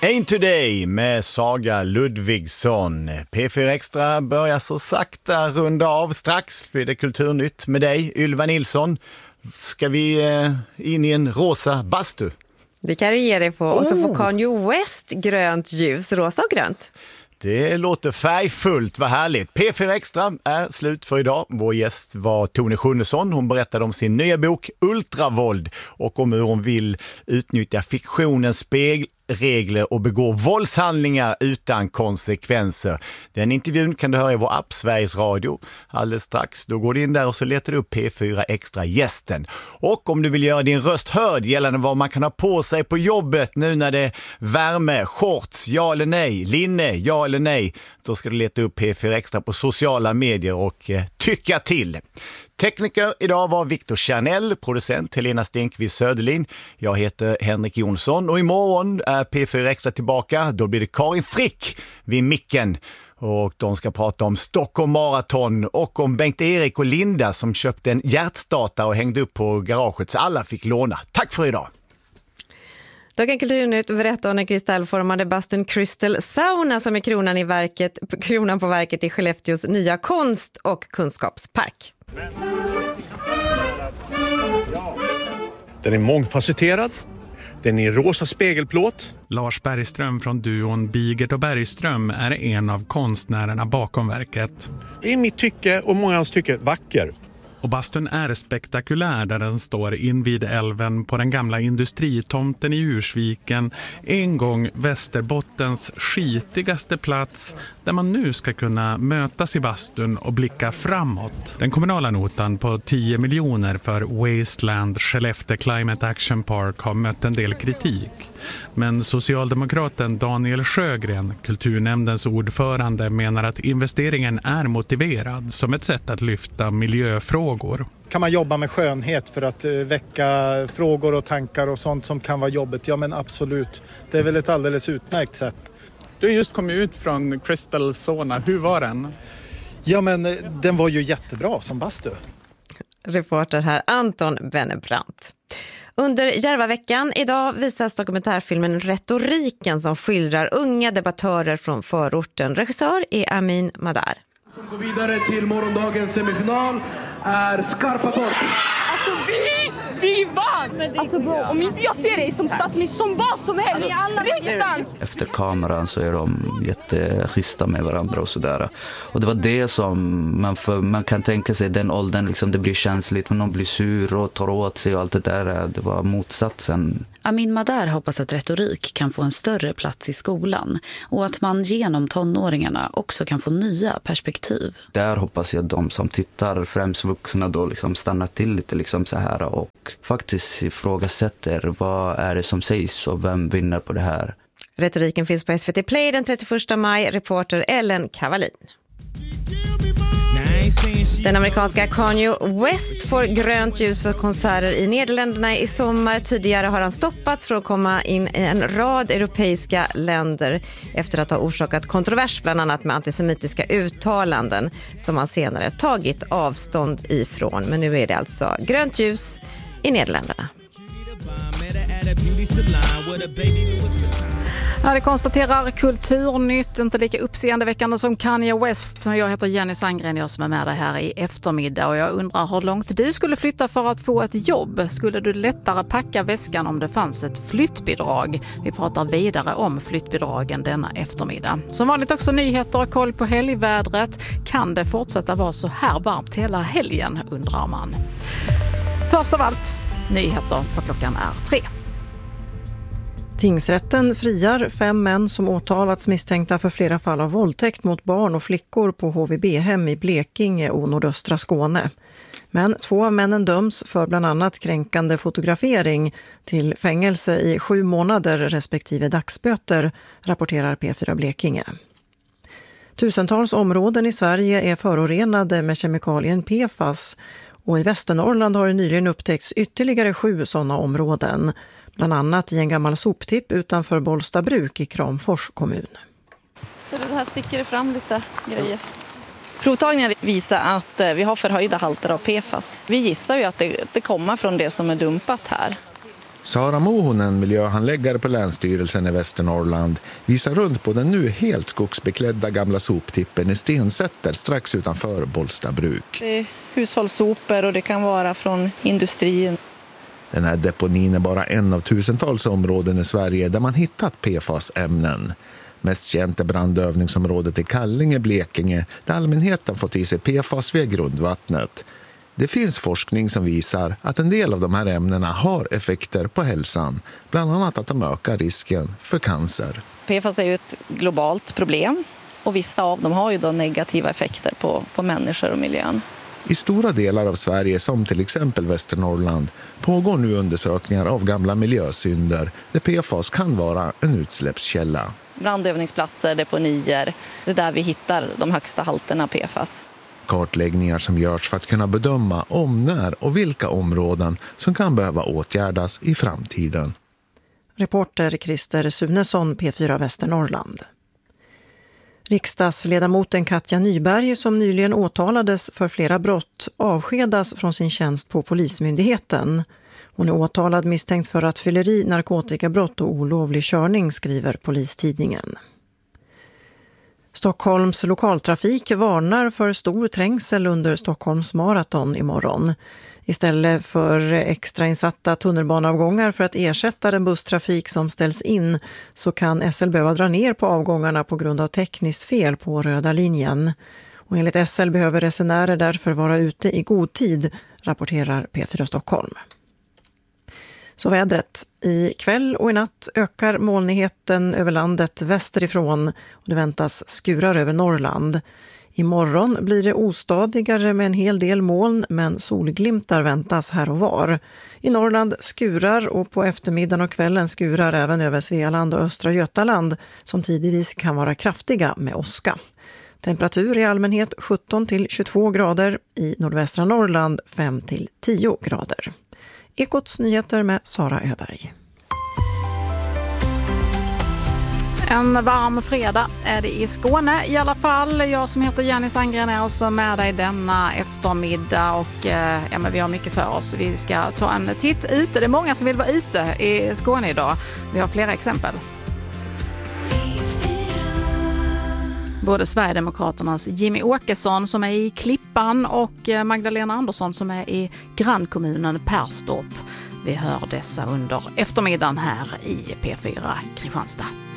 Pain Today med Saga Ludvigsson. P4 Extra börjar så sakta runda av. Strax blir det kulturnytt med dig, Ylva Nilsson. Ska vi in i en rosa bastu? Det kan du ge dig på. Och så får Kanye West grönt ljus, rosa och grönt. Det låter färgfullt, vad härligt. P4 Extra är slut för idag. Vår gäst var Tone Schunnesson. Hon berättade om sin nya bok Ultravåld och om hur hon vill utnyttja fiktionens spelregler och begå våldshandlingar utan konsekvenser. Den intervjun kan du höra i vår app Sveriges Radio alldeles strax. Då går du in där och så letar du upp P4 Extra gästen. Och om du vill göra din röst hörd gällande vad man kan ha på sig på jobbet nu när det är värme, shorts, ja eller nej, linne, ja eller nej, då ska du leta upp P4 Extra på sociala medier och tycka till. Tekniker idag var Victor Chanel, producent Helena Stenqvist Söderlin. Jag heter Henrik Jonsson och imorgon är P4 Extra tillbaka. Då blir det Karin Frick vid micken. Och de ska prata om Stockholm Marathon och om Bengt-Erik och Linda som köpte en hjärtstartare och hängde upp på garaget så alla fick låna. Tack för idag! Då kan Kulturnytt berätta om den kristallformade bastun Crystal Sauna som är kronan på verket i Skellefteås nya konst- och kunskapspark. Den är mångfacetterad. Den är rosa spegelplåt. Lars Bergström från duon Bigert och Bergström är en av konstnärerna bakom verket. I mitt tycke och många andras tycke vacker. Och bastun är spektakulär där den står invid älven på den gamla industritomten i Djursviken. En gång Västerbottens skitigaste plats där man nu ska kunna mötas i bastun och blicka framåt. Den kommunala notan på 10 miljoner för Wasteland Skellefteå Climate Action Park har mött en del kritik. Men socialdemokraten Daniel Sjögren, kulturnämndens ordförande, menar att investeringen är motiverad som ett sätt att lyfta miljöfrågor. Kan man jobba med skönhet för att väcka frågor och tankar och sånt som kan vara jobbigt? Ja, men absolut. Det är väl ett alldeles utmärkt sätt. Du har just kommit ut från Crystal Sauna. Hur var den? Ja, men den var ju jättebra som bastu. Reporter här Anton Wennebrant. Under Järvaveckan idag visas dokumentärfilmen Retoriken som skildrar unga debattörer från förorten. Regissör är Amin Madar. Som går vidare till morgondagens semifinal är Skarpatorp. Alltså vi vann! Alltså bro, om inte jag ser dig som statsminister, som vad som helst, riksdagen! Efter kameran så är de jätteschyssta med varandra och sådär. Och det var det som man kan tänka sig, den åldern liksom, det blir känsligt, men de blir sur och tar åt sig och allt det där. Det var motsatsen. Amin Madar hoppas att retorik kan få en större plats i skolan och att man genom tonåringarna också kan få nya perspektiv. Där hoppas jag att de som tittar, främst vuxna, då liksom stannar till lite liksom så här och faktiskt ifrågasätter vad är det som sägs och vem vinner på det här. Retoriken finns på SVT Play den 31 maj, reporter Ellen Kavalin. Den amerikanska Kanye West får grönt ljus för konserter i Nederländerna i sommar. Tidigare har han stoppats för att komma in i en rad europeiska länder efter att ha orsakat kontrovers bland annat med antisemitiska uttalanden som han senare tagit avstånd ifrån. Men nu är det alltså grönt ljus i Nederländerna. Ja, det konstaterar Kulturnytt, inte lika uppseendeväckande som Kanye West. Jag heter Jenny Sandgren, jag som är med dig här i eftermiddag och jag undrar hur långt du skulle flytta för att få ett jobb. Skulle du lättare packa väskan om det fanns ett flyttbidrag? Vi pratar vidare om flyttbidragen denna eftermiddag. Som vanligt också nyheter och koll på helgvädret. Kan det fortsätta vara så här varmt hela helgen, undrar man. Först av allt, nyheter för klockan är 3. Tingsrätten friar 5 män som åtalats misstänkta för flera fall av våldtäkt mot barn och flickor på HVB-hem i Blekinge och nordöstra Skåne. Men 2 av männen döms för bland annat kränkande fotografering till fängelse i 7 månader respektive dagsböter, rapporterar P4 Blekinge. Tusentals områden i Sverige är förorenade med kemikalien PFAS och i Västernorrland har det nyligen upptäckts ytterligare 7 sådana områden. Bland annat i en gammal soptipp utanför Bollstabruk i Kramfors kommun. Det här sticker det fram lite grejer. Provtagningar visar att vi har förhöjda halter av PFAS. Vi gissar ju att det kommer från det som är dumpat här. Sara Mohonen, miljöhandläggare på Länsstyrelsen i Västernorrland, visar runt på den nu helt skogsbeklädda gamla soptippen i Stensätter strax utanför Bollstabruk. Det är hushållssopor och det kan vara från industrin. Den här deponin är bara en av tusentals områden i Sverige där man hittat PFAS-ämnen. Mest känt är brandövningsområdet i Kallinge, Blekinge, där allmänheten fått i sig PFAS via grundvattnet. Det finns forskning som visar att en del av de här ämnena har effekter på hälsan, bland annat att de ökar risken för cancer. PFAS är ju ett globalt problem och vissa av dem har ju då negativa effekter på människor och miljön. I stora delar av Sverige, som till exempel Västernorrland, pågår nu undersökningar av gamla miljösynder där PFAS kan vara en utsläppskälla. Brandövningsplatser, deponier, det är där vi hittar de högsta halterna PFAS. Kartläggningar som görs för att kunna bedöma om, när och vilka områden som kan behöva åtgärdas i framtiden. Reporter Christer Sunesson, P4 Västernorrland. Riksdagsledamoten Katja Nyberg, som nyligen åtalades för flera brott, avskedas från sin tjänst på Polismyndigheten. Hon är åtalad misstänkt för rattfylleri, narkotikabrott och olovlig körning, skriver Polistidningen. Stockholms lokaltrafik varnar för stor trängsel under Stockholms maraton imorgon. Istället för extrainsatta tunnelbaneavgångar för att ersätta den busstrafik som ställs in så kan SL behöva dra ner på avgångarna på grund av tekniskt fel på röda linjen. Och enligt SL behöver resenärer därför vara ute i god tid, rapporterar P4 Stockholm. Så vädret. I kväll och i natt ökar molnigheten över landet västerifrån och det väntas skurar över Norrland. Imorgon blir det ostadigare med en hel del moln, men solglimtar väntas här och var. I Norrland skurar och på eftermiddagen och kvällen skurar även över Svealand och Östra Götaland som tidvis kan vara kraftiga med åska. Temperatur i allmänhet 17-22 grader, i nordvästra Norrland 5-10 grader. Ekots nyheter med Sara Öberg. En varm fredag är det i Skåne i alla fall. Jag som heter Jenny Sandgren är alltså med dig denna eftermiddag och men vi har mycket för oss. Vi ska ta en titt ut. Det är många som vill vara ute i Skåne idag. Vi har flera exempel. Både Sverigedemokraternas Jimmy Åkesson som är i Klippan och Magdalena Andersson som är i grannkommunen Perstorp. Vi hör dessa under eftermiddagen här i P4 Kristianstad.